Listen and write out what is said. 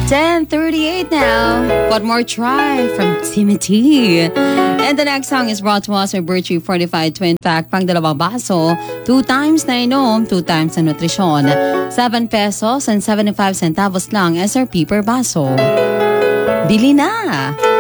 10:38 now. One more try from Timothy. And the next song is brought to us by Birchie Fortified Twin Pack. Pang dalawang baso, 2 times na inom, 2 times na nutrisyon. 7 pesos and 75 centavos lang SRP per baso. Bili na!